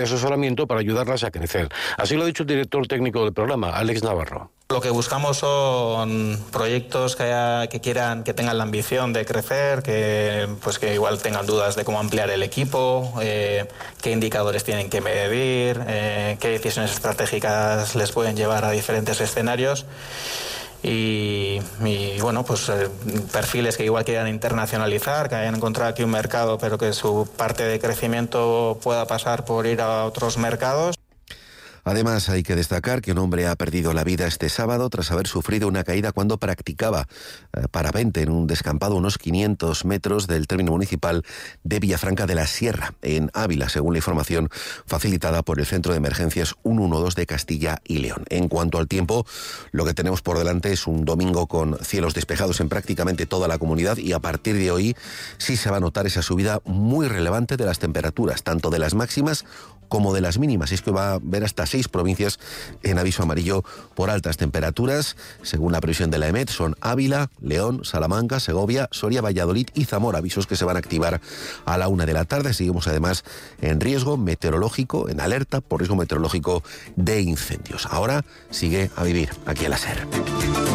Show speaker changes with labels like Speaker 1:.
Speaker 1: asesoramiento para ayudarlas a crecer. Así lo ha dicho el director técnico del programa, Alex Navarro.
Speaker 2: Lo que buscamos son proyectos que tengan la ambición de crecer, que igual tengan dudas de cómo ampliar el equipo, qué indicadores tienen que medir, qué decisiones estratégicas les pueden llevar a diferentes escenarios. Y perfiles que igual quieran internacionalizar, que hayan encontrado aquí un mercado, pero que su parte de crecimiento pueda pasar por ir a otros mercados.
Speaker 3: Además, hay que destacar que un hombre ha perdido la vida este sábado tras haber sufrido una caída cuando practicaba parapente en un descampado a unos 500 metros del término municipal de Villafranca de la Sierra, en Ávila, según la información facilitada por el Centro de Emergencias 112 de Castilla y León. En cuanto al tiempo, lo que tenemos por delante es un domingo con cielos despejados en prácticamente toda la comunidad, y a partir de hoy sí se va a notar esa subida muy relevante de las temperaturas, tanto de las máximas como de las mínimas. Y es que va a haber hasta 6 provincias en aviso amarillo por altas temperaturas. Según la previsión de la EMET, son Ávila, León, Salamanca, Segovia, Soria, Valladolid y Zamora. Avisos que se van a activar a la 1 de la tarde. Seguimos además en riesgo meteorológico, en alerta por riesgo meteorológico de incendios. Ahora sigue a vivir aquí en la SER.